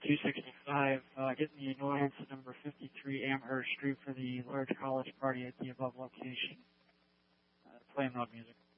265, getting the annoyance at number 53 Amherst Street for the large college party at the above location. Playing loud music.